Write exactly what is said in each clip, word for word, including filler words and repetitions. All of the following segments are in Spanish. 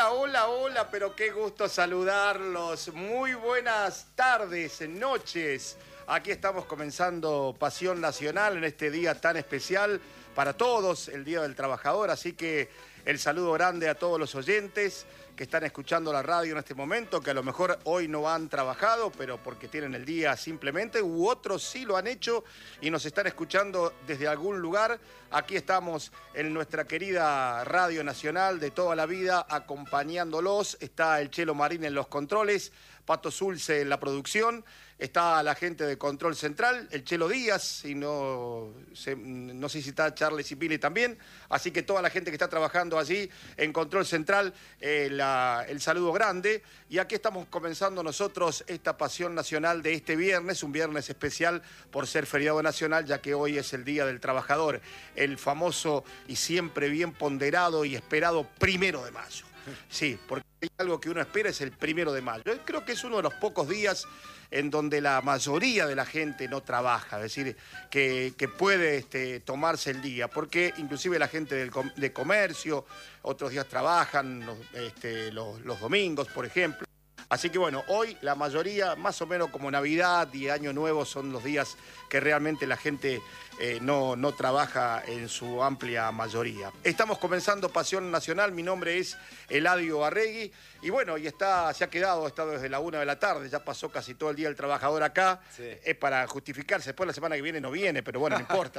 Hola, hola, hola, pero qué gusto saludarlos. Muy buenas tardes, noches. Aquí estamos comenzando Pasión Nacional en este día tan especial para todos, el Día del Trabajador. Así que el saludo grande a todos los oyentes que están escuchando la radio en este momento, que a lo mejor hoy no han trabajado, pero porque tienen el día simplemente, u otros sí lo han hecho y nos están escuchando desde algún lugar. Aquí estamos en nuestra querida Radio Nacional de toda la vida, acompañándolos. Está el Chelo Marín en los controles, Pato Zulce en la producción, está la gente de Control Central, el Chelo Díaz, y no, se, no sé si está Charles y Pili también, así que toda la gente que está trabajando allí en Control Central, eh, la, el saludo grande. Y aquí estamos comenzando nosotros esta Pasión Nacional de este viernes, un viernes especial por ser feriado nacional, ya que hoy es el Día del Trabajador, el famoso y siempre bien ponderado y esperado primero de mayo. Sí, porque hay algo que uno espera, es el primero de mayo. Yo creo que es uno de los pocos días en donde la mayoría de la gente no trabaja, es decir, que, que puede este, tomarse el día, porque inclusive la gente del com de comercio, otros días trabajan, los, este, los, los domingos, por ejemplo. Así que bueno, hoy la mayoría, más o menos como Navidad y Año Nuevo, son los días que realmente la gente eh, no, no trabaja en su amplia mayoría. Estamos comenzando Pasión Nacional, mi nombre es Eladio Arregui, y bueno, y está, se ha quedado, ha estado desde la una de la tarde, ya pasó casi todo el día el trabajador acá, sí. Es para justificarse, después la semana que viene no viene, pero bueno, no importa.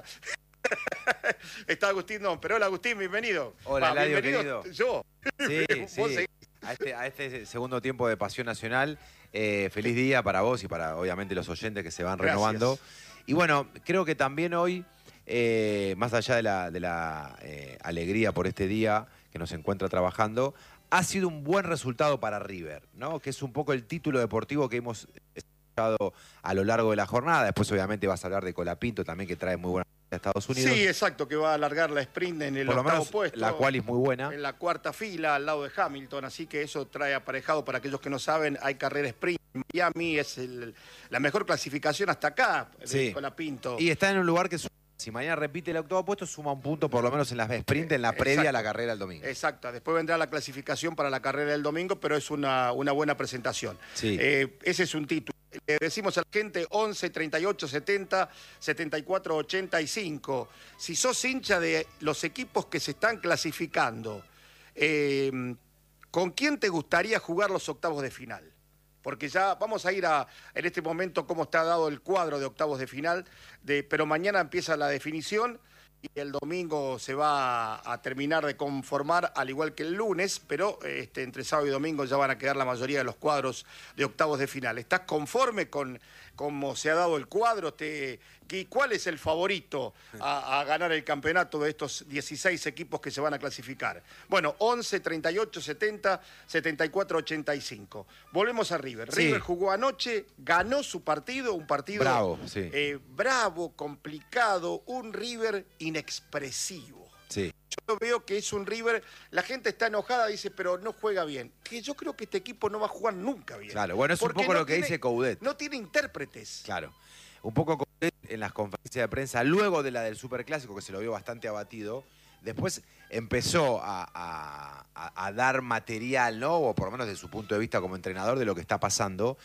Está Agustín Don, pero hola Agustín, bienvenido. Hola, Va, Eladio, bienvenido querido. Yo. Sí, sí. A este, a este segundo tiempo de Pasión Nacional, eh, feliz día para vos y para obviamente los oyentes que se van Gracias. renovando. Y bueno, creo que también hoy, eh, más allá de la, de la eh, alegría por este día que nos encuentra trabajando, ha sido un buen resultado para River, ¿no? Que es un poco el título deportivo que hemos escuchado a lo largo de la jornada. Después obviamente vas a hablar de Colapinto también, que trae muy buena a Estados Unidos. Sí, exacto, que va a alargar la sprint en el Por lo octavo menos puesto. La cual es muy buena. En la cuarta fila, al lado de Hamilton, así que eso trae aparejado, para aquellos que no saben, hay carrera sprint. Miami es el, la mejor clasificación hasta acá, Sí. de Colapinto. Y está en un lugar que suma, si mañana repite el octavo puesto, suma un punto por lo menos en las sprint, en la previa Exacto. a la carrera del domingo. Exacto, después vendrá la clasificación para la carrera del domingo, pero es una, una buena presentación. Sí. Eh, ese es un título. Le decimos a la gente once, treinta y ocho, setenta, setenta y cuatro, ochenta y cinco. Si sos hincha de los equipos que se están clasificando, eh, ¿con quién te gustaría jugar los octavos de final? Porque ya vamos a ir a, en este momento, cómo está dado el cuadro de octavos de final, de, pero mañana empieza la definición y el domingo se va a, a terminar de conformar, al igual que el lunes, pero este, entre sábado y domingo ya van a quedar la mayoría de los cuadros de octavos de final. ¿Estás conforme con cómo se ha dado el cuadro? Te, ¿Cuál es el favorito a, a ganar el campeonato de estos dieciséis equipos que se van a clasificar? Bueno, once, treinta y ocho, setenta, setenta y cuatro, ochenta y cinco. Volvemos a River. Sí. River jugó anoche, ganó su partido, un partido Bravo, sí. eh, bravo, complicado, un River inexpresivo. Sí. Yo veo que es un River, la gente está enojada, dice, pero no juega bien. Que yo creo que este equipo no va a jugar nunca bien. Claro, bueno, es un Porque poco no lo que tiene- dice Coudet. No tiene intérpretes. Claro. Un poco Coudet en las conferencias de prensa, luego de la del Superclásico, que se lo vio bastante abatido, después empezó a, a- a- a dar material, ¿no? O por lo menos desde su punto de vista como entrenador, de lo que está pasando.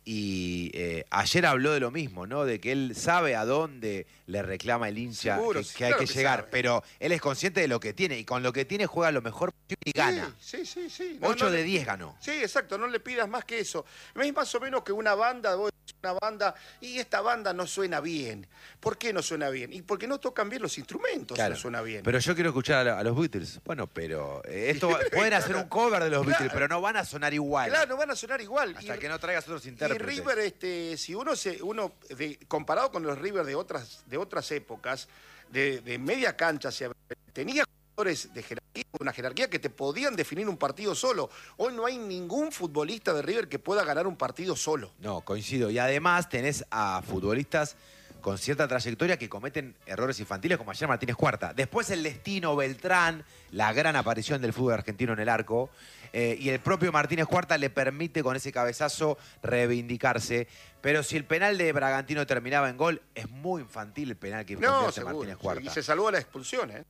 Y eh, ayer habló de lo mismo, ¿no? De que él sabe a dónde le reclama el hincha Seguro, que, sí, que hay claro que que llegar. sabe. Pero él es consciente de lo que tiene y con lo que tiene juega lo mejor y gana. Sí, sí, sí. sí. No, ocho no de le- diez ganó. Sí, exacto, no le pidas más que eso. Es más o menos que una banda, vos decís una banda, y esta banda no suena bien. ¿Por qué no suena bien? Y porque no tocan bien los instrumentos, Claro, no suena bien. pero yo quiero escuchar a, a los Beatles. Bueno, pero eh, esto va- pueden hacer un cover de los Beatles, pero no van a sonar igual. Claro, no van a sonar igual. Hasta Y- que no traigas otros Y intérpretes. River, este, si uno se, uno de- comparado con los River de otras, de otras épocas, de, de media cancha, se, tenía jugadores de jerarquía, una jerarquía que te podían definir un partido solo. Hoy no hay ningún futbolista de River que pueda ganar un partido solo. No, coincido. Y además tenés a futbolistas con cierta trayectoria que cometen errores infantiles, como ayer Martínez Cuarta. Después el destino Beltrán, la gran aparición del fútbol argentino en el arco. Eh, y el propio Martínez Cuarta le permite con ese cabezazo reivindicarse. Pero si el penal de Bragantino terminaba en gol, es muy infantil el penal que No, convierte seguro. Martínez Cuarta. Y se salvó la expulsión, ¿eh?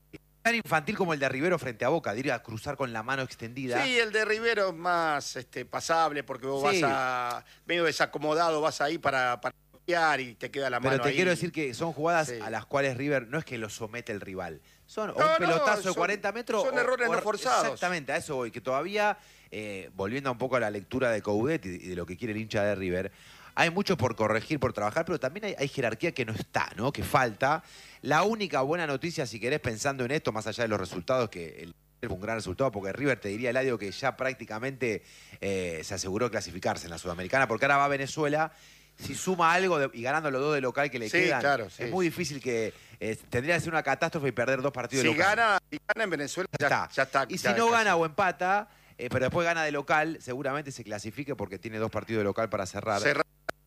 tan infantil como el de Rivero frente a Boca, de ir a cruzar con la mano extendida. Sí, el de Rivero es más este, pasable porque vos Sí. vas a medio desacomodado, vas ahí para, para bloquear y te queda la mano Pero te ahí. quiero decir que son jugadas Sí. a las cuales River no es que lo somete el rival. Son o No, un no, pelotazo de son- cuarenta metros. son o- errores o no er- forzados. Exactamente, a eso voy. Que todavía, eh, volviendo un poco a la lectura de Coudet y y de lo que quiere el hincha de River, hay mucho por corregir, por trabajar, pero también hay, hay jerarquía que no está, ¿no? Que falta. La única buena noticia, si querés, pensando en esto, más allá de los resultados, que el fue un gran resultado, porque River, te diría, Eladio, que ya prácticamente eh, se aseguró clasificarse en la Sudamericana, porque ahora va a Venezuela. Si suma algo de- y ganando los dos de local que le Sí, quedan, claro, sí. es muy difícil que eh, tendría que ser una catástrofe y perder dos partidos Si de local. gana, si gana en Venezuela, ya, Ya está. ya está. Y si ya no casi. gana o empata, eh, pero después gana de local, seguramente se clasifique porque tiene dos partidos de local para cerrar. Cerra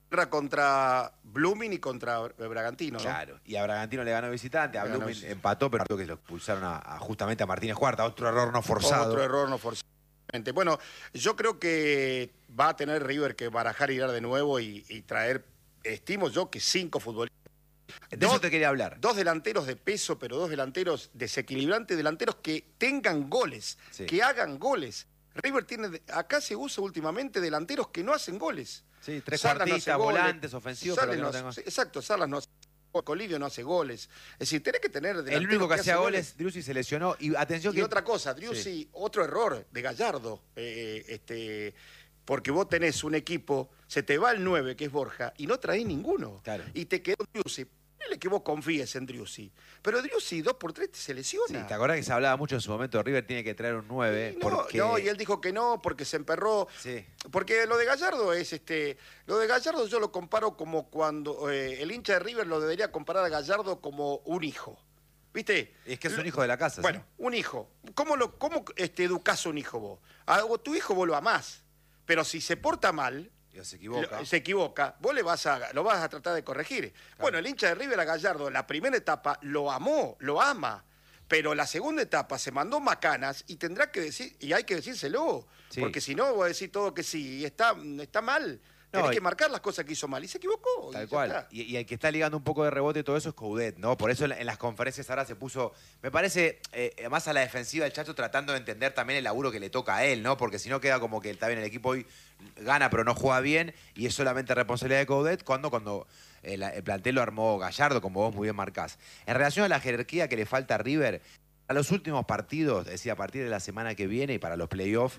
contra Blooming y contra Bragantino, ¿no? Claro, y a Bragantino le ganó visitante, a Le ganó Blooming visitante. empató, pero creo que lo expulsaron a, a- justamente a Martínez Cuarta, otro error no forzado. Otro error no forzado. Bueno, yo creo que va a tener River que barajar y ir de nuevo y, y traer, estimo yo, que cinco futbolistas. De Dos- eso te quería hablar. Dos delanteros de peso, pero dos delanteros desequilibrantes, delanteros que tengan goles, Sí. que hagan goles. River tiene, acá se usa últimamente delanteros que no hacen goles. Sí, tres Salas no hace cuartistas, goles, volantes, ofensivos, Salas pero que no no hace- tengo- sí, exacto, Salas no hace goles, Colidio no hace goles. Es decir, tenés que tener delanteros El único que hacía hacen goles, Driussi se lesionó. Y atención Y que... otra cosa, Driussi, Sí. otro error de Gallardo, eh, este, porque vos tenés un equipo, se te va el nueve, que es Borja, y no traés ninguno. Claro. Y te quedó Driussi. Ponele que vos confíes en Driussi. Pero Driussi, dos por tres, te se Sí, lesiona. ¿te acordás que se hablaba mucho en su momento? River tiene que traer un nueve. Y no, porque... no, y él dijo que no, porque se emperró. Sí. Porque lo de Gallardo es este. Lo de Gallardo yo lo comparo como cuando eh, el hincha de River lo debería comparar a Gallardo como un hijo. ¿Viste? Es que es un hijo de la casa. Bueno, ¿sí? un hijo. ¿Cómo, lo, cómo este, educás a un hijo vos? A vos, tu hijo vos lo amás. Pero si se porta mal, Y se equivoca. lo- se equivoca, vos le vas a, lo vas a tratar de corregir. Bueno, el hincha de River a Gallardo, la primera etapa lo amó, lo ama. Pero la segunda etapa se mandó macanas y tendrá que decir, y hay que decírselo. Sí. Porque si no, vos decís todo que sí, y está, está mal. No, Tenés y- que marcar las cosas que hizo mal. Y se equivocó. y Tal ya cual. está. Y, y el que está ligando un poco de rebote y todo eso es Coudet, ¿no? Por eso en, en las conferencias ahora se puso, me parece, eh, más a la defensiva el Chacho tratando de entender también el laburo que le toca a él, ¿no? Porque si no queda como que está bien, el equipo hoy gana pero no juega bien y es solamente responsabilidad de Coudet cuando, cuando el, el plantel lo armó Gallardo, como vos muy bien marcás. En relación a la jerarquía que le falta a River, a los últimos partidos, es decir, a partir de la semana que viene y para los playoffs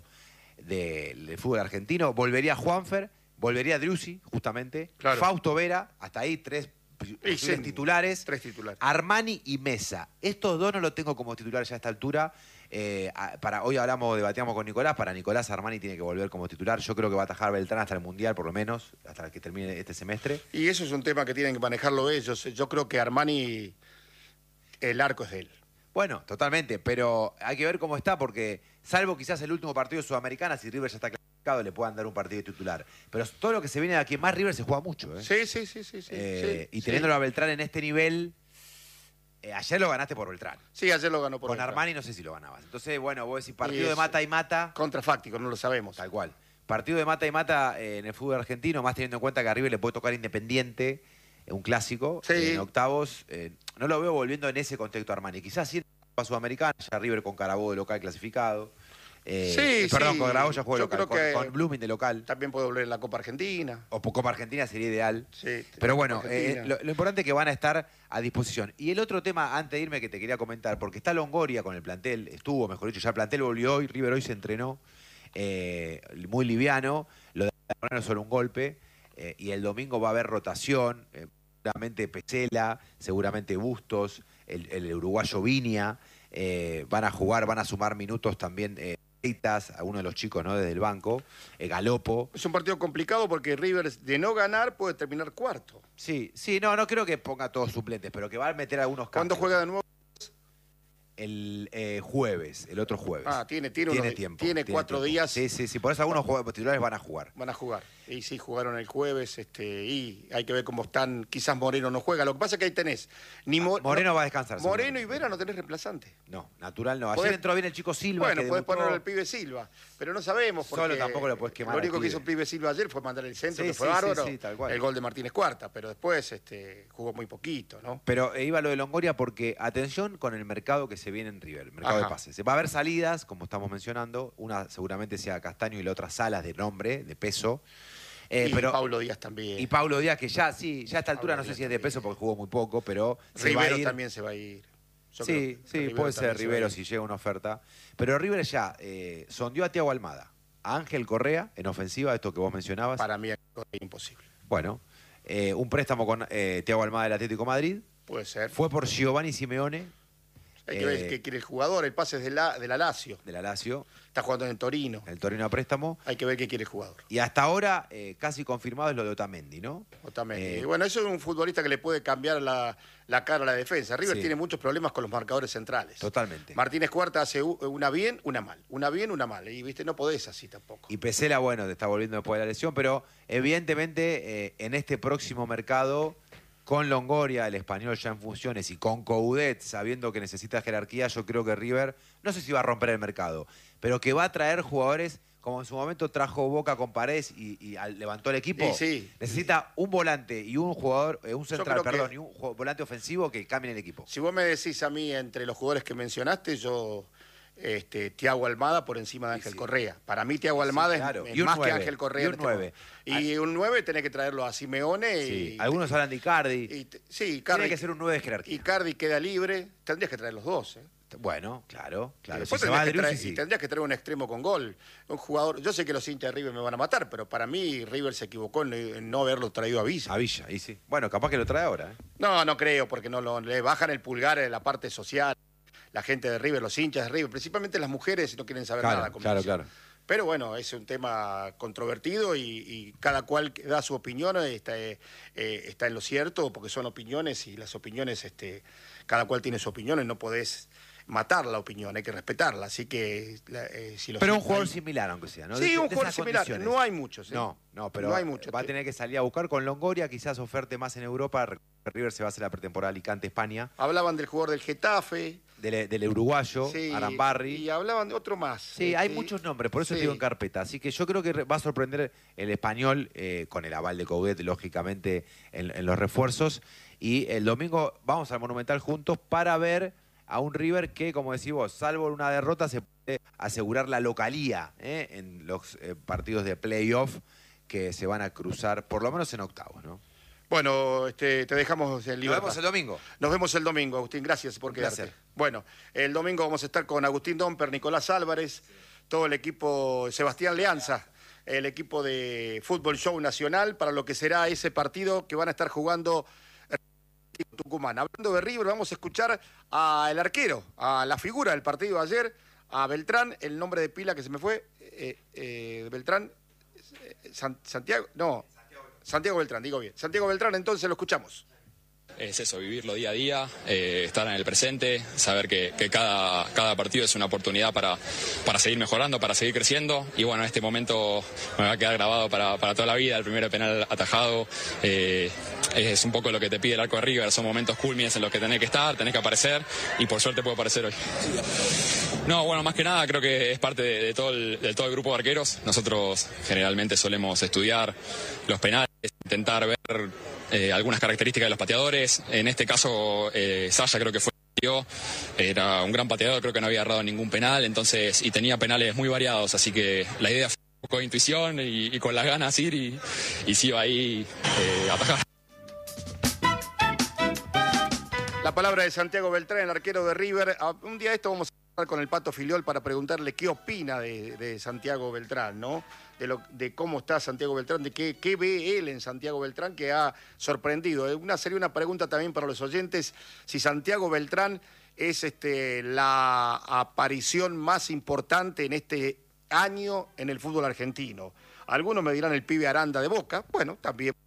del, del fútbol argentino, volvería Juanfer, volvería Driussi, justamente, Claro. Fausto Vera, hasta ahí tres posibles sí, titulares, Tres titulares. Armani y Mesa. Estos dos no los tengo como titulares ya a esta altura. Eh, a- para, hoy hablamos, debatíamos con Nicolás, para Nicolás Armani tiene que volver como titular. Yo creo que va a atajar Beltrán hasta el Mundial, por lo menos, hasta que termine este semestre. Y eso es un tema que tienen que manejarlo ellos. Yo creo que Armani, el arco es de él. Bueno, totalmente, pero hay que ver cómo está, porque salvo quizás el último partido de Sudamericana, si River ya está clasificado, le puedan dar un partido de titular. Pero todo lo que se viene de aquí en más, River se juega mucho. ¿eh? Sí, sí, sí, sí. sí, Eh, sí, y sí. teniéndolo a Beltrán en este nivel, eh, ayer lo ganaste por Beltrán. Sí, ayer lo ganó por Con Beltrán. Armani no sé si lo ganabas. Entonces, bueno, vos decís partido Y de es- mata y mata, Contrafáctico, no lo sabemos. tal cual. Partido de mata y mata eh, en el fútbol argentino, más teniendo en cuenta que a River le puede tocar Independiente, eh, un clásico, Sí. eh, en octavos. eh, no lo veo volviendo en ese contexto a Armani. Quizás sí en la Copa Sudamericana, ya River con Carabobo de local clasificado. Eh, Sí, eh, perdón, sí. con Carabobo ya juega Yo local, creo con, que- con Blooming de local. También puede volver en la Copa Argentina. O por Copa Argentina sería ideal. Sí, Pero la bueno, Copa eh, Argentina. lo, lo importante es que van a estar a disposición. Y el otro tema, antes de irme, que te quería comentar, porque está Longoria con el plantel, estuvo, mejor dicho, ya el plantel volvió hoy, River hoy se entrenó, eh, muy liviano, lo de poner solo un golpe, eh, y el domingo va a haber rotación, eh, seguramente Pesela, seguramente Bustos, el, el uruguayo Viña, eh, van a jugar, van a sumar minutos también. Eh, algunos de los chicos, ¿no? Desde el banco, eh, Galopo. Es un partido complicado porque River, de no ganar, puede terminar cuarto. Sí, sí, no, no creo que ponga todos suplentes, pero que va a meter algunos ¿Cuándo cambios. juega de nuevo? El eh, jueves, el otro jueves. Ah, tiene, tiene, tiene unos- tiempo. tiene cuatro tiempo. días. Sí, sí, sí, por eso algunos jugadores titulares van a jugar. Van a jugar. Y sí, jugaron el jueves, este, y hay que ver cómo están. Quizás Moreno no juega. Lo que pasa es que ahí tenés. Ni Mo- Moreno no, va a descansar. Moreno y Vera no tenés reemplazante. No, natural no. Ayer Podés, entró bien el chico Silva. Bueno, que podés debutó. poner al pibe Silva, pero no sabemos. Porque Solo tampoco lo podés quemar. Lo único al que pibe. hizo el pibe Silva ayer fue mandar el centro, Sí, que fue sí, bárbaro. sí, sí, tal cual. El gol de Martínez Cuarta, pero después este, jugó muy poquito, ¿no? Pero eh, iba lo de Longoria porque atención con el mercado que se viene en River, el mercado Ajá. de pases. Va a haber salidas, como estamos mencionando, una seguramente sea Castaño y la otra Salas de nombre, de peso. Eh, y pero, Paulo Díaz también. Y Paulo Díaz, que ya, sí, ya a esta altura Pablo no sé Díaz si es de también. peso porque jugó muy poco, pero se Rivero va a ir. también se va a ir. Yo Sí, creo que sí, Rivero puede ser también se va a Rivero ir. si llega una oferta. Pero River ya eh, sondeó a Thiago Almada, a Ángel Correa en ofensiva, esto que vos mencionabas. Para mí es imposible. Bueno, eh, un préstamo con eh, Thiago Almada del Atlético de Madrid. Puede ser. Fue por Giovanni Simeone. Hay que eh, ver qué quiere el jugador. El pase es de la, de la Lazio. De la Lazio. Está jugando en el Torino. El Torino a préstamo. Hay que ver qué quiere el jugador. Y hasta ahora eh, casi confirmado es lo de Otamendi, ¿no? Otamendi. Eh, Y bueno, eso es un futbolista que le puede cambiar la, la cara a la defensa. River Sí. tiene muchos problemas con los marcadores centrales. Totalmente. Martínez Cuarta hace u- una bien, una mal. Una bien, una mal. Y viste, no podés así tampoco. Y Pesela, bueno, te está volviendo después de la lesión, pero evidentemente eh, en este próximo mercado, con Longoria, el español ya en funciones, y con Coudet, sabiendo que necesita jerarquía, yo creo que River, no sé si va a romper el mercado, pero que va a traer jugadores, como en su momento trajo Boca con Paredes y, y al- levantó el equipo. Y sí. Necesita un volante y un jugador, eh, un central, creo que- perdón, y un ju- volante ofensivo que cambien el equipo. Si vos me decís a mí, entre los jugadores que mencionaste, yo... Este, Thiago Almada por encima de Ángel sí. Correa. Para mí Thiago Sí, Almada es- claro. es, Y un más que nueve. Ángel Correa. Y un en este nueve. momento. Y un nueve tenés que traerlo a Simeone. Sí. Y, Algunos hablan de Icardi. y te- sí, Tiene Icardi, que ser un nueve de jerarquía. Icardi queda libre. Tendrías que traer los dos. ¿eh? Bueno, claro, claro. Y Si después se va tendrías, que Driussi, traer, sí. y tendrías que traer un extremo con gol. Un jugador. Yo sé que los hinchas de River me van a matar, pero para mí River se equivocó en, en no haberlo traído a Villa. A Villa, y sí. Bueno, capaz que lo trae ahora. ¿eh? No, no creo, porque no lo, le bajan el pulgar en la parte social. La gente de River, los hinchas de River, principalmente las mujeres, no quieren saber Claro, nada con claro, Villa. claro. Pero bueno, es un tema controvertido y, y cada cual da su opinión, está, eh, está en lo cierto, porque son opiniones y las opiniones, este, cada cual tiene su opinión y no podés matar la opinión, hay que respetarla. Así que la, eh, si los Pero un hay- jugador similar, aunque sea, ¿no? Sí, De- un de jugador esas similar. condiciones. No hay muchos. ¿eh? No, no, pero no hay muchos. va a tener que salir a buscar con Longoria, quizás oferte más en Europa. River se va a hacer la pretemporada Alicante, España, Hablaban del jugador del Getafe. del, del uruguayo, Sí, Arambarri. Y hablaban de otro más. Sí, hay muchos nombres, por eso Sí. te digo en carpeta. Así que yo creo que va a sorprender el español, eh, con el aval de Coudet, lógicamente, en, en los refuerzos. Y el domingo vamos al Monumental juntos para ver a un River que, como decís vos, salvo una derrota, se puede asegurar la localía ¿eh? en los eh, partidos de playoff que se van a cruzar, por lo menos en octavos, ¿no? Bueno, este, te dejamos en Nos libertad. vemos el domingo. Nos vemos el domingo, Agustín. Gracias por Un quedarte. placer. Bueno, el domingo vamos a estar con Agustín Domper, Nicolás Álvarez, todo el equipo, Sebastián Leanza, el equipo de Fútbol Show Nacional, para lo que será ese partido que van a estar jugando Tucumán. Hablando de River, vamos a escuchar al arquero, a la figura del partido de ayer, a Beltrán, el nombre de pila que se me fue, eh, eh, Beltrán, eh, San- Santiago, no, Santiago Beltrán, digo bien. Santiago Beltrán, entonces lo escuchamos. Es eso, vivirlo día a día, eh, estar en el presente, saber que, que cada, cada partido es una oportunidad para, para seguir mejorando, para seguir creciendo. Y bueno, este momento me va a quedar grabado para, para toda la vida, el primer penal atajado. Eh, es un poco lo que te pide el arco de River, son momentos culmines en los que tenés que estar, tenés que aparecer, y por suerte puedo aparecer hoy. No, bueno, más que nada creo que es parte de, de, todo, el, de todo el grupo de arqueros. Nosotros generalmente solemos estudiar los penales, intentar ver eh, algunas características de los pateadores. En este caso, eh, Saya creo que fue era un gran pateador, creo que no había errado ningún penal, entonces, y tenía penales muy variados, así que la idea fue un poco de intuición y, y con las ganas ir y, y se iba ahí eh, a atajar. La palabra de Santiago Beltrán, el arquero de River. A- Un día esto vamos a hablar con el Pato Filiol para preguntarle qué opina de, de Santiago Beltrán, ¿no? De, lo, de cómo está Santiago Beltrán, de qué, qué ve él en Santiago Beltrán que ha sorprendido. Eh, Una, sería una pregunta también para los oyentes, si Santiago Beltrán es este, la aparición más importante en este año en el fútbol argentino. Algunos me dirán el pibe Aranda de Boca, bueno, también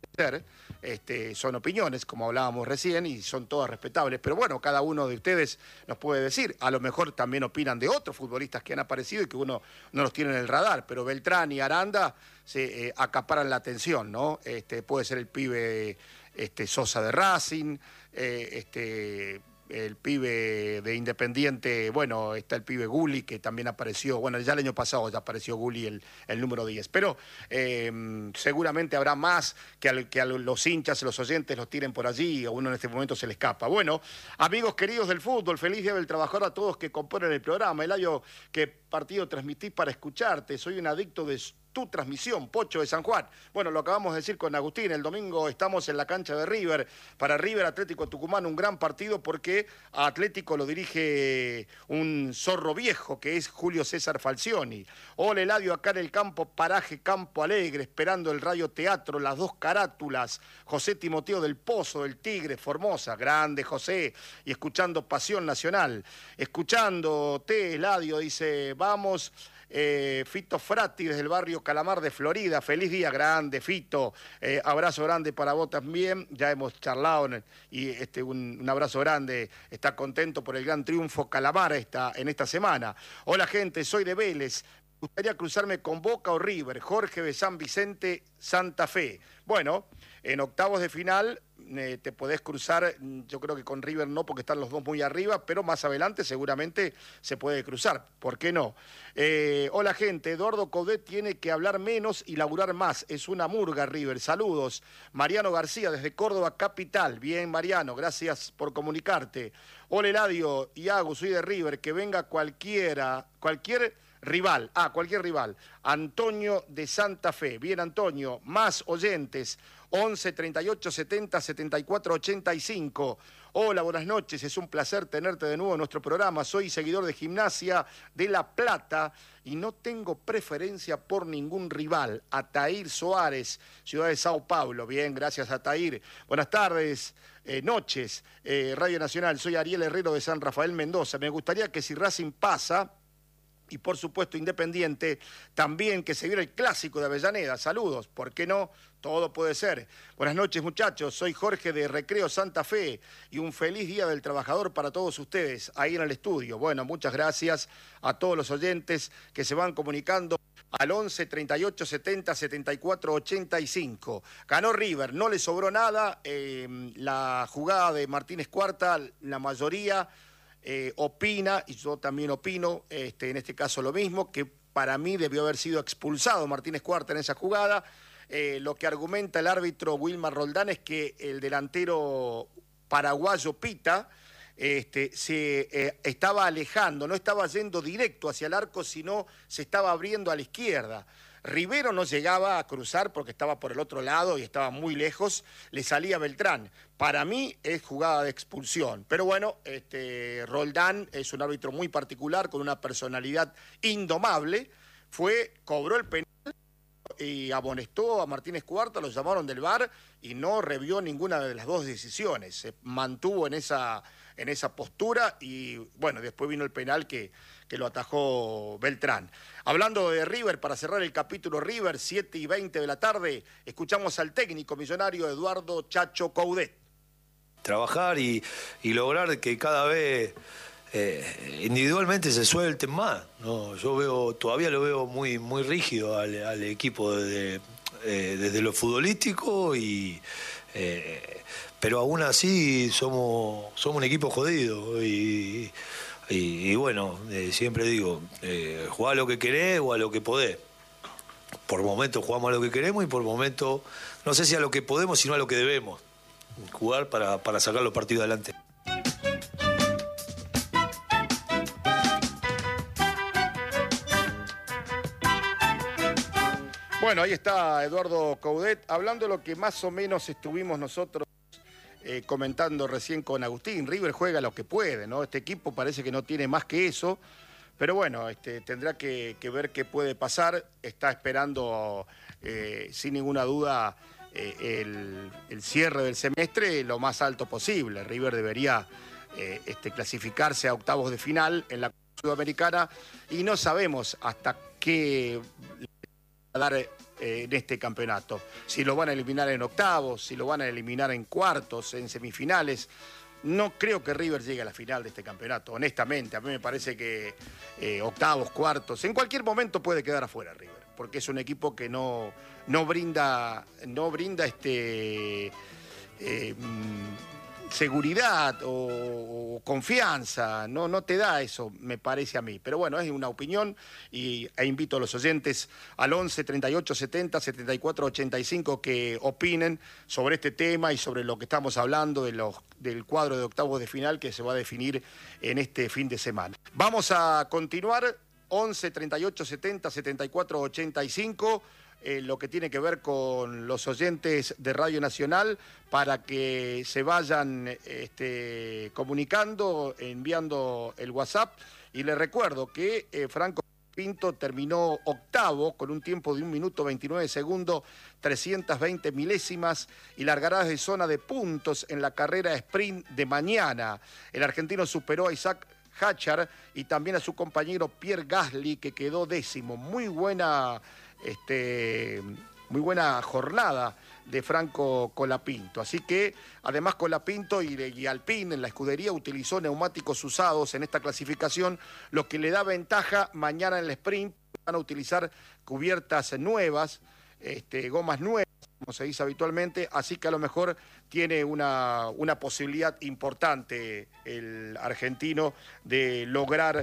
ser. Este, son opiniones, como hablábamos recién, y son todas respetables. Pero bueno, cada uno de ustedes nos puede decir. A lo mejor también opinan de otros futbolistas que han aparecido y que uno no los tiene en el radar. Pero Beltrán y Aranda se eh, acaparan la atención, ¿no? Este, puede ser el pibe este, Sosa de Racing, eh, este... el pibe de Independiente, bueno, está el pibe Gulli, que también apareció, bueno, ya el año pasado ya apareció Gulli, el, el número diez, pero eh, seguramente habrá más que, al, que a los hinchas, los oyentes los tiren por allí, a uno en este momento se le escapa. Bueno, amigos queridos del fútbol, feliz día del trabajador a todos que componen el programa. Eladio, ¿qué partido transmitís para escucharte? Soy un adicto de tu transmisión, Pocho de San Juan. Bueno, lo acabamos de decir con Agustín, el domingo estamos en la cancha de River, para River Atlético Tucumán, un gran partido porque a Atlético lo dirige un zorro viejo que es Julio César Falcioni. Hola Eladio, acá en el campo, paraje Campo Alegre, esperando el Radio Teatro, las dos carátulas, José Timoteo del Pozo, del Tigre, Formosa, grande José, y escuchando Pasión Nacional, escuchándote Eladio, dice, vamos... Eh, Fito Frati desde el barrio Calamar de Florida, feliz día, grande Fito, eh, abrazo grande para vos también, ya hemos charlado en, y este, un, un abrazo grande, está contento por el gran triunfo Calamar esta, en esta semana. Hola gente, soy de Vélez, me gustaría cruzarme con Boca o River, Jorge de San Vicente, Santa Fe. Bueno, en octavos de final eh, te podés cruzar, yo creo que con River no porque están los dos muy arriba, pero más adelante seguramente se puede cruzar, ¿por qué no? Eh, hola gente, Eduardo Coudet tiene que hablar menos y laburar más, es una murga River, saludos. Mariano García desde Córdoba Capital, bien Mariano, gracias por comunicarte. Hola Eladio y Agus, soy de River, que venga cualquiera, cualquier rival, ah, cualquier rival, Antonio de Santa Fe, bien Antonio, más oyentes, once, treinta y ocho, setenta, setenta y cuatro, ochenta y cinco. Hola, buenas noches, es un placer tenerte de nuevo en nuestro programa. Soy seguidor de Gimnasia de La Plata y no tengo preferencia por ningún rival. Atair Soares, Ciudad de Sao Paulo. Bien, gracias Atair. Buenas tardes, eh, noches, eh, Radio Nacional. Soy Ariel Herrero de San Rafael Mendoza. Me gustaría que si Racing pasa... y por supuesto Independiente, también que se viera el clásico de Avellaneda. Saludos, ¿por qué no? Todo puede ser. Buenas noches muchachos, soy Jorge de Recreo Santa Fe y un feliz día del trabajador para todos ustedes ahí en el estudio. Bueno, muchas gracias a todos los oyentes que se van comunicando al once, treinta y ocho, setenta, setenta y cuatro, ochenta y cinco. Ganó River, no le sobró nada, eh, la jugada de Martínez Cuarta, la mayoría... Eh, opina, y yo también opino, este, en este caso lo mismo, que para mí debió haber sido expulsado Martínez Cuarta en esa jugada. Eh, lo que argumenta el árbitro Wilmar Roldán es que el delantero paraguayo Pita este, se eh, estaba alejando, no estaba yendo directo hacia el arco, sino se estaba abriendo a la izquierda. Rivero no llegaba a cruzar porque estaba por el otro lado y estaba muy lejos, le salía Beltrán. Para mí es jugada de expulsión, pero bueno, este, Roldán es un árbitro muy particular, con una personalidad indomable, fue, cobró el penal y amonestó a Martínez Cuarta, lo llamaron del V A R y no revió ninguna de las dos decisiones, se mantuvo en esa, en esa postura y bueno, después vino el penal que, que lo atajó Beltrán. Hablando de River, para cerrar el capítulo River, siete y veinte de la tarde, escuchamos al técnico millonario Eduardo Chacho Coudet. Trabajar y, y lograr que cada vez eh, individualmente se suelten más, ¿no? Yo veo, todavía lo veo muy, muy rígido al, al equipo desde, eh, desde lo futbolístico, y, eh, pero aún así somos, somos un equipo jodido y, y, y bueno, eh, siempre digo, eh, jugá a lo que querés o a lo que podés. Por momentos jugamos a lo que queremos y por momentos, no sé si a lo que podemos, sino a lo que debemos jugar para, para sacar los partidos adelante. Bueno, ahí está Eduardo Coudet, hablando de lo que más o menos estuvimos nosotros eh, comentando recién con Agustín. River juega lo que puede, ¿no? Este equipo parece que no tiene más que eso, pero bueno, este, tendrá que, que ver qué puede pasar. Está esperando, eh, sin ninguna duda, eh, el, el cierre del semestre lo más alto posible. River debería eh, este, clasificarse a octavos de final en la Sudamericana y no sabemos hasta qué a dar eh, en este campeonato. Si lo van a eliminar en octavos, si lo van a eliminar en cuartos, en semifinales. No creo que River llegue a la final de este campeonato, honestamente. A mí me parece que eh, octavos, cuartos, en cualquier momento puede quedar afuera River, porque es un equipo que no, no brinda, no brinda este, eh, seguridad o, o confianza, no, no te da eso, me parece a mí. Pero bueno, es una opinión y, e invito a los oyentes al once, treinta y ocho, setenta, setenta y cuatro, ochenta y cinco que opinen sobre este tema y sobre lo que estamos hablando de los, del cuadro de octavos de final que se va a definir en este fin de semana. Vamos a continuar, once, treinta y ocho, setenta, setenta y cuatro, ochenta y cinco. Eh, lo que tiene que ver con los oyentes de Radio Nacional para que se vayan este, comunicando, enviando el WhatsApp. Y les recuerdo que eh, Franco Pinto terminó octavo con un tiempo de un minuto veintinueve segundos, trescientas veinte milésimas y largará de zona de puntos en la carrera sprint de mañana. El argentino superó a Isaac Hachar y también a su compañero Pierre Gasly, que quedó décimo. Muy buena... Este, muy buena jornada de Franco Colapinto. Así que, además, Colapinto y, y Alpine en la escudería utilizó neumáticos usados en esta clasificación, lo que le da ventaja mañana en el sprint. Van a utilizar cubiertas nuevas, este, gomas nuevas, como se dice habitualmente, así que a lo mejor tiene una, una posibilidad importante el argentino de lograr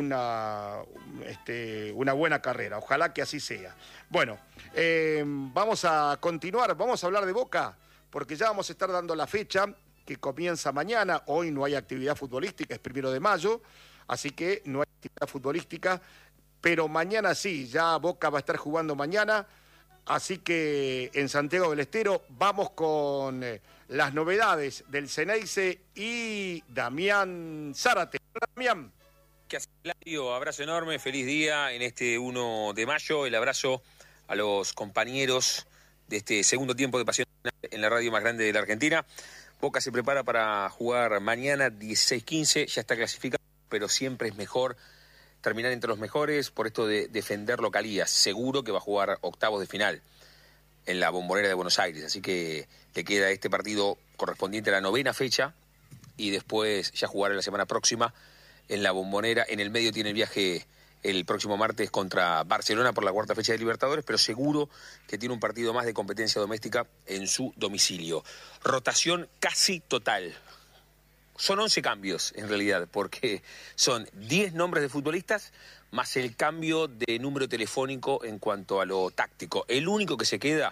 una, este, una buena carrera. Ojalá que así sea. Bueno, eh, vamos a continuar, vamos a hablar de Boca, porque ya vamos a estar dando la fecha que comienza mañana. Hoy no hay actividad futbolística, es primero de mayo, así que no hay actividad futbolística, pero mañana sí, ya Boca va a estar jugando mañana. Así que en Santiago del Estero vamos con eh, las novedades del Ceneice y Damián Zárate. Damián. ¿Qué hace, Claudio? Abrazo enorme, feliz día en este uno de mayo. El abrazo a los compañeros de este segundo tiempo de Pasión en la radio más grande de la Argentina. Boca se prepara para jugar mañana dieciséis quince, ya está clasificado, pero siempre es mejor terminar entre los mejores por esto de defender localías. Seguro que va a jugar octavos de final en la Bombonera de Buenos Aires, así que le queda este partido correspondiente a la novena fecha y después ya jugará la semana próxima en la Bombonera. En el medio tiene el viaje el próximo martes contra Barcelona por la cuarta fecha de Libertadores, pero seguro que tiene un partido más de competencia doméstica en su domicilio. Rotación casi total. Son once cambios, en realidad, porque son diez nombres de futbolistas más el cambio de número telefónico en cuanto a lo táctico. El único que se queda,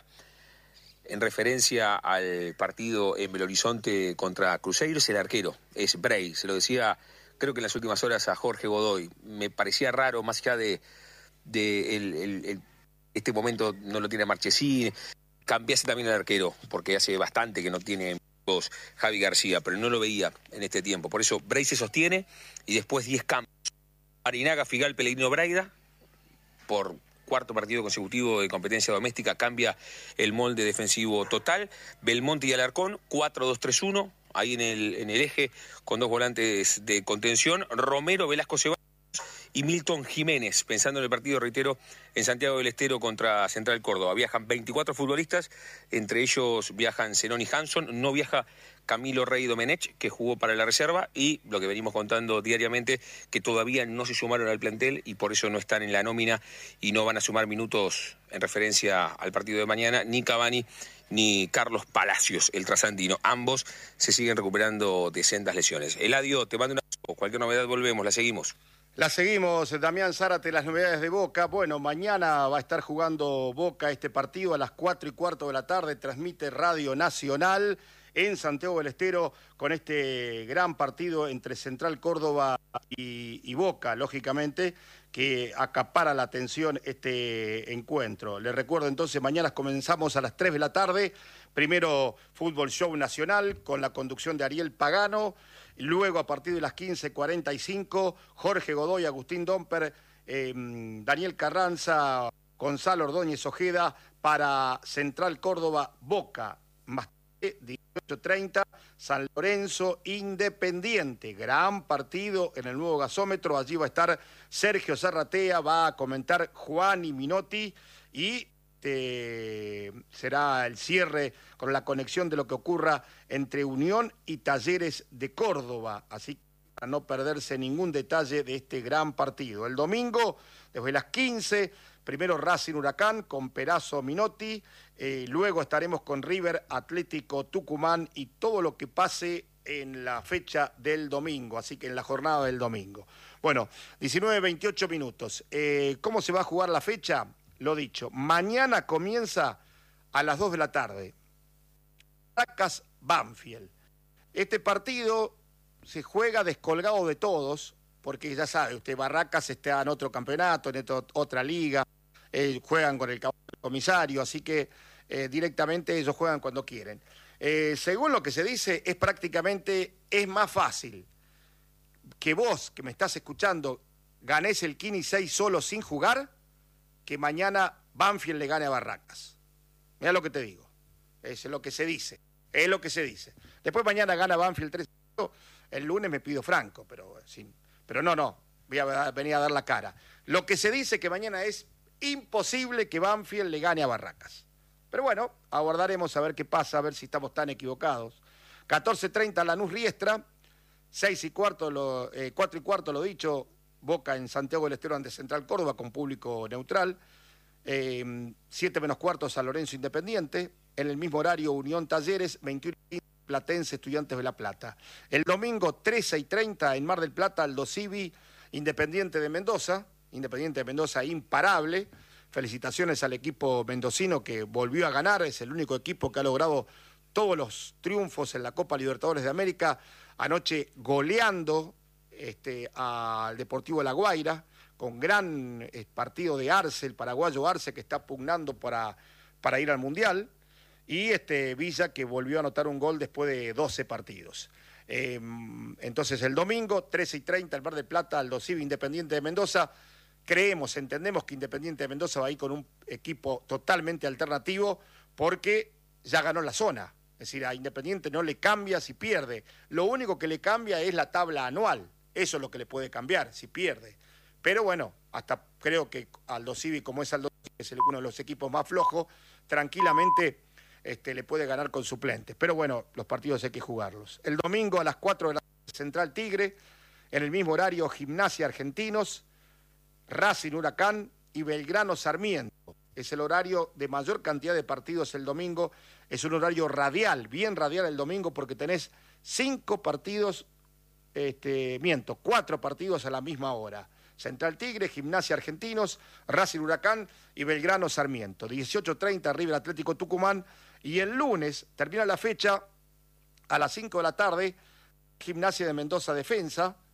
en referencia al partido en Belo Horizonte contra Cruzeiro, es el arquero, es Bray. Se lo decía, creo que en las últimas horas, a Jorge Godoy. Me parecía raro, más allá de, de el, el, el, este momento no lo tiene Marchesín, cambiase también el arquero, porque hace bastante que no tiene Javi García, pero no lo veía en este tiempo. Por eso Bray se sostiene y después diez cambios. Marinaga, Figal, Pellegrino, Braida, por cuarto partido consecutivo de competencia doméstica, cambia el molde defensivo total. Belmonte y Alarcón, cuatro dos tres uno, ahí en el, en el eje, con dos volantes de contención. Romero, Velasco, Ceballos y Milton Jiménez, pensando en el partido, reitero, en Santiago del Estero contra Central Córdoba. Viajan veinticuatro futbolistas, entre ellos viajan Zenón y Hanson, no viaja Camilo Rey Domenech, que jugó para la reserva, y lo que venimos contando diariamente, que todavía no se sumaron al plantel y por eso no están en la nómina y no van a sumar minutos en referencia al partido de mañana, ni Cavani ni Carlos Palacios, el trasandino. Ambos se siguen recuperando de sendas lesiones. Eladio, te mando un abrazo. Cualquier novedad volvemos, la seguimos. La seguimos, Damián Zárate, las novedades de Boca. Bueno, mañana va a estar jugando Boca este partido a las cuatro y cuarto de la tarde. Transmite Radio Nacional en Santiago del Estero con este gran partido entre Central Córdoba y, y Boca, lógicamente, que acapara la atención este encuentro. Les recuerdo entonces, mañana comenzamos a las tres de la tarde. Primero, Fútbol Show Nacional con la conducción de Ariel Pagano. Luego, a partir de las quince cuarenta y cinco, Jorge Godoy, Agustín Domper, eh, Daniel Carranza, Gonzalo Ordóñez Ojeda para Central Córdoba, Boca. Más tarde, dieciocho treinta, San Lorenzo Independiente. Gran partido en el nuevo gasómetro. Allí va a estar Sergio Zarratea, va a comentar Juan y Minotti y eh, será el cierre con la conexión de lo que ocurra entre Unión y Talleres de Córdoba. Así que para no perderse ningún detalle de este gran partido. El domingo, desde las quince, primero Racing Huracán con Perazo Minotti, eh, luego estaremos con River Atlético Tucumán y todo lo que pase en la fecha del domingo, así que en la jornada del domingo. Bueno, diecinueve veintiocho minutos. Eh, ¿Cómo se va a jugar la fecha? Lo dicho, mañana comienza a las dos de la tarde. Barracas Banfield. Este partido se juega descolgado de todos, porque ya sabe, usted Barracas está en otro campeonato, en esto, otra liga, eh, juegan con el comisario, así que eh, directamente ellos juegan cuando quieren. Eh, según lo que se dice, es prácticamente, es más fácil que vos, que me estás escuchando, ganés el Kini seis solo sin jugar, que mañana Banfield le gane a Barracas. Mirá lo que te digo, es lo que se dice, es lo que se dice. Después mañana gana Banfield tres cero, el lunes me pido franco, pero, sin, pero no, no, voy a venir a dar la cara. Lo que se dice que mañana es imposible que Banfield le gane a Barracas. Pero bueno, aguardaremos a ver qué pasa, a ver si estamos tan equivocados. catorce treinta Lanús Riestra, seis y cuarto, lo, eh, cuatro y cuarto lo dicho, Boca en Santiago del Estero ante Central Córdoba con público neutral. Eh, siete menos cuarto San Lorenzo Independiente. En el mismo horario Unión Talleres, veintiuno y quince Platense Estudiantes de La Plata. El domingo trece y treinta en Mar del Plata, Aldo Civi Independiente de Mendoza. Independiente de Mendoza imparable. Felicitaciones al equipo mendocino que volvió a ganar. Es el único equipo que ha logrado todos los triunfos en la Copa Libertadores de América. Anoche goleando este, al Deportivo La Guaira con gran eh, partido de Arce, el paraguayo Arce que está pugnando para, para ir al Mundial. Y este Villa que volvió a anotar un gol después de doce partidos. Eh, entonces el domingo, trece y treinta, el Mar del Plata, Aldo Civi Independiente de Mendoza. Creemos, entendemos que Independiente de Mendoza va a ir con un equipo totalmente alternativo porque ya ganó la zona. Es decir, a Independiente no le cambia si pierde. Lo único que le cambia es la tabla anual. Eso es lo que le puede cambiar si pierde. Pero bueno, hasta creo que Aldo Civi, como es Aldo Civi, es uno de los equipos más flojos, tranquilamente Este, le puede ganar con suplentes. Pero bueno, los partidos hay que jugarlos. El domingo a las cuatro de la tarde, Central Tigre, en el mismo horario Gimnasia Argentinos, Racing Huracán y Belgrano Sarmiento. Es el horario de mayor cantidad de partidos el domingo. Es un horario radial, bien radial el domingo, porque tenés cinco partidos, este, miento, cuatro partidos a la misma hora. Central Tigre, Gimnasia Argentinos, Racing Huracán y Belgrano Sarmiento. dieciocho treinta, River Atlético Tucumán. Y el lunes termina la fecha a las cinco de la tarde, Gimnasia de Mendoza Defensa,